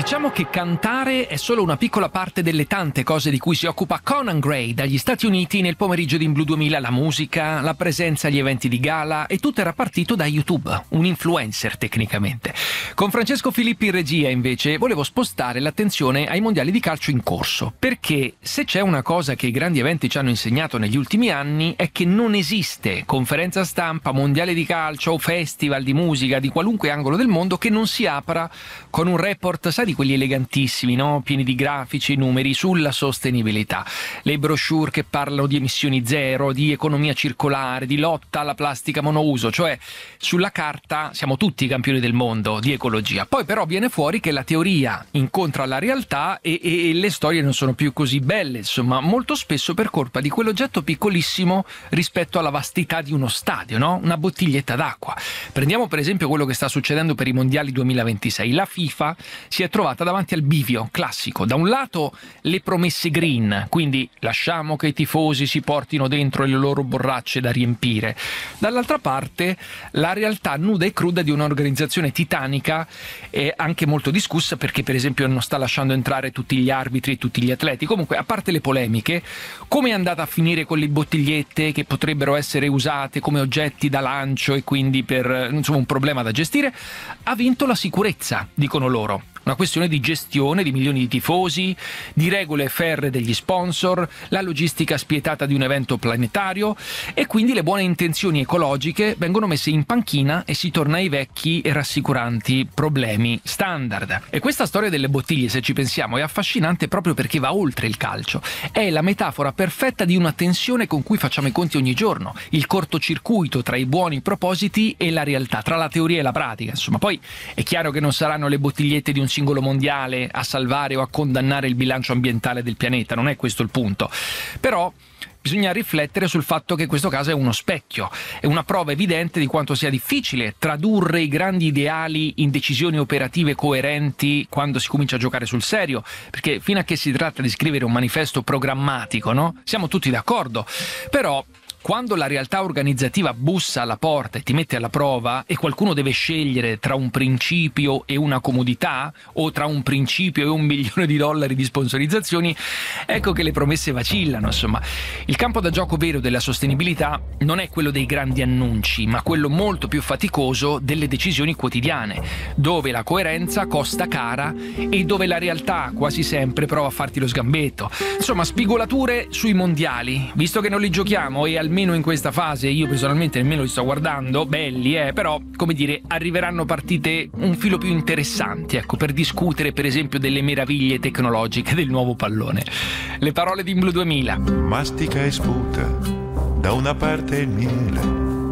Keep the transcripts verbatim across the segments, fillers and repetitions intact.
Diciamo che cantare è solo una piccola parte delle tante cose di cui si occupa Conan Gray dagli Stati Uniti nel pomeriggio di In Blu duemila. La musica, la presenza agli eventi di gala, e tutto era partito da YouTube, un influencer tecnicamente. Con Francesco Filippi in regia, invece, volevo spostare l'attenzione ai mondiali di calcio in corso, perché se c'è una cosa che i grandi eventi ci hanno insegnato negli ultimi anni è che non esiste conferenza stampa, mondiale di calcio o festival di musica di qualunque angolo del mondo che non si apra con un report, sai, di quelli elegantissimi, no? Pieni di grafici e numeri sulla sostenibilità, le brochure che parlano di emissioni zero, di economia circolare, di lotta alla plastica monouso. Cioè, sulla carta siamo tutti campioni del mondo di ecologia. Poi però viene fuori che la teoria incontra la realtà e, e, e le storie non sono più così belle, insomma, molto spesso per colpa di quell'oggetto piccolissimo rispetto alla vastità di uno stadio, no? Una bottiglietta d'acqua. Prendiamo per esempio quello che sta succedendo per i mondiali duemilaventisei. La FIFA si è trovata davanti al bivio classico. Da un lato le promesse green, quindi lasciamo che i tifosi si portino dentro le loro borracce da riempire. Dall'altra parte la realtà nuda e cruda di un'organizzazione titanica e anche molto discussa, perché per esempio non sta lasciando entrare tutti gli arbitri e tutti gli atleti. Comunque, a parte le polemiche, come è andata a finire con le bottigliette che potrebbero essere usate come oggetti da lancio e quindi per, insomma, un problema da gestire? Ha vinto la sicurezza, dicono loro. Una questione di gestione di milioni di tifosi, di regole ferree degli sponsor, la logistica spietata di un evento planetario, e quindi le buone intenzioni ecologiche vengono messe in panchina e si torna ai vecchi e rassicuranti problemi standard. E questa storia delle bottiglie, se ci pensiamo, è affascinante proprio perché va oltre il calcio. È la metafora perfetta di una tensione con cui facciamo i conti ogni giorno, il cortocircuito tra i buoni propositi e la realtà, tra la teoria e la pratica. Insomma, poi è chiaro che non saranno le bottigliette di un singolo mondiale a salvare o a condannare il bilancio ambientale del pianeta, non è questo il punto. Però bisogna riflettere sul fatto che in questo caso è uno specchio, è una prova evidente di quanto sia difficile tradurre i grandi ideali in decisioni operative coerenti quando si comincia a giocare sul serio, perché fino a che si tratta di scrivere un manifesto programmatico, no? Siamo tutti d'accordo, però quando la realtà organizzativa bussa alla porta e ti mette alla prova e qualcuno deve scegliere tra un principio e una comodità, o tra un principio e un milione di dollari di sponsorizzazioni, ecco che le promesse vacillano. Insomma, il campo da gioco vero della sostenibilità non è quello dei grandi annunci, ma quello molto più faticoso delle decisioni quotidiane, dove la coerenza costa cara e dove la realtà quasi sempre prova a farti lo sgambetto. Insomma, spigolature sui mondiali, visto che non li giochiamo e almeno in questa fase io personalmente nemmeno li sto guardando, belli eh, però, come dire, arriveranno partite un filo più interessanti, ecco, per discutere per esempio delle meraviglie tecnologiche del nuovo pallone. Le parole di In Blu duemila. Mastica e sputa da una parte il miele,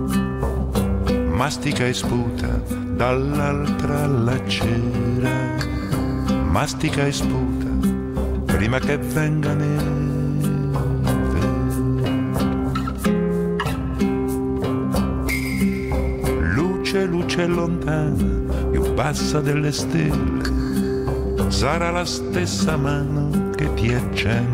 mastica e sputa dall'altra la cera, mastica e sputa prima che venga neve. Luce lontana, più bassa delle stelle, sarà la stessa mano che ti accende